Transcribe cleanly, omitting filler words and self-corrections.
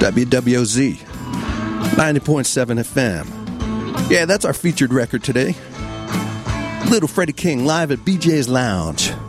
WWOZ 90.7 FM. Yeah, that's our featured record today. Little Freddie King live at BJ's Lounge.